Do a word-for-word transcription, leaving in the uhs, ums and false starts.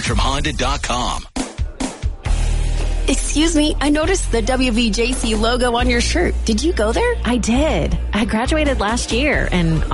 Tantrum Honda dot com. Excuse me, I noticed the W V J C logo on your shirt. Did you go there? I did. I graduated last year, and